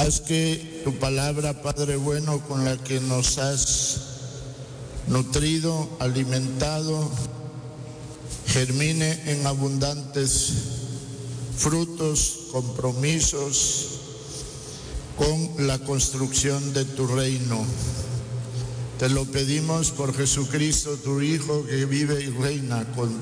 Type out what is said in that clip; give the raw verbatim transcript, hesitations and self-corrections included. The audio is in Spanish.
Haz que tu palabra, Padre bueno, con la que nos has nutrido, alimentado, germine en abundantes frutos, compromisos con la construcción de tu reino. Te lo pedimos por Jesucristo, tu Hijo, que vive y reina con